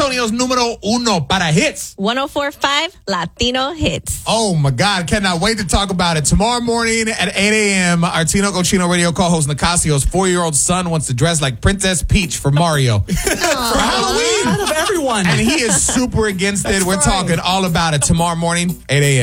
Antonio's numero uno para hits. 104.5 Latino Hits. Oh, my God. Cannot wait to talk about it. Tomorrow morning at 8 a.m., our Tino Cochino radio co-host Nicasio's 4-year-old son wants to dress like Princess Peach for Mario. For Halloween. Out of everyone. And he is super against it. We're right. talking all about it tomorrow morning, 8 a.m.